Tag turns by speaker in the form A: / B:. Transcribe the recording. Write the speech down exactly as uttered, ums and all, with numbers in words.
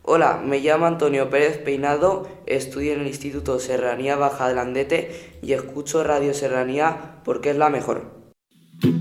A: Hola, me llamo Antonio Pérez Peinado, estudio en el Instituto Serranía Baja de Landete y escucho Radio Serranía porque es la mejor.